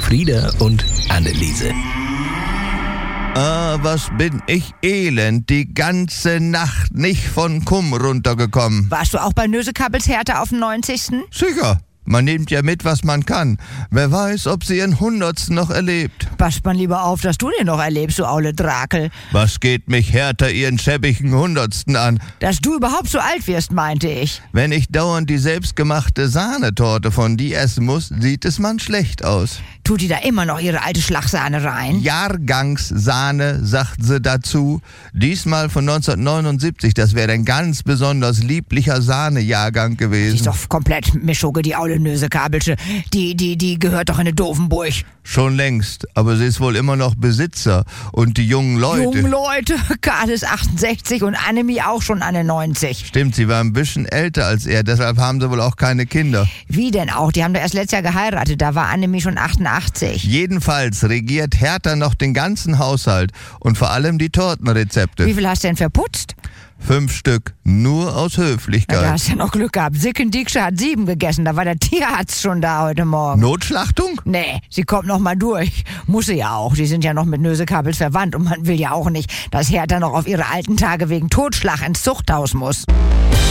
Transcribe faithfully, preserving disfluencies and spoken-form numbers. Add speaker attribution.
Speaker 1: Frieda und Anneliese.
Speaker 2: Ah, was bin ich elend, die ganze Nacht nicht von Kumm runtergekommen.
Speaker 3: Warst du auch bei Nösekappels Hertha auf dem neunzigsten?
Speaker 2: Sicher, man nimmt ja mit, was man kann. Wer weiß, ob sie ihren Hundertsten noch erlebt.
Speaker 3: Pass mal lieber auf, dass du den noch erlebst, du aule Drakel.
Speaker 2: Was geht mich Hertha ihren schäbigen Hundertsten an?
Speaker 3: Dass du überhaupt so alt wirst, meinte ich.
Speaker 2: Wenn ich dauernd die selbstgemachte Sahnetorte von die essen muss, sieht es man schlecht aus.
Speaker 3: Tut die da immer noch ihre alte Schlagsahne rein?
Speaker 2: Jahrgangssahne, sagt sie dazu. Diesmal von neunzehnhundertneunundsiebzig, das wäre ein ganz besonders lieblicher Sahnejahrgang gewesen.
Speaker 3: Die ist doch komplett Mischugge, die aule Nösekabelsche. Die, die, die gehört doch in eine Dovenburg.
Speaker 2: Schon längst, aber sie ist wohl immer noch Besitzer. Und die jungen Leute...
Speaker 3: Jungen Leute, Karl ist achtundsechzig und Annemie auch schon an den neunzig.
Speaker 2: Stimmt, sie war ein bisschen älter als er, deshalb haben sie wohl auch keine Kinder.
Speaker 3: Wie denn auch? Die haben doch erst letztes Jahr geheiratet, da war Annemie schon achtundachtzig.
Speaker 2: Jedenfalls regiert Hertha noch den ganzen Haushalt und vor allem die Tortenrezepte.
Speaker 3: Wie viel hast du denn verputzt?
Speaker 2: Fünf Stück, nur aus Höflichkeit.
Speaker 3: Na, da hast du ja noch Glück gehabt. Sicken Dieksche hat sieben gegessen, da war der Tierarzt schon da heute Morgen.
Speaker 2: Notschlachtung?
Speaker 3: Nee, sie kommt noch mal durch. Muss sie ja auch. Die sind ja noch mit Nösekabels verwandt und man will ja auch nicht, dass Hertha noch auf ihre alten Tage wegen Totschlag ins Zuchthaus muss.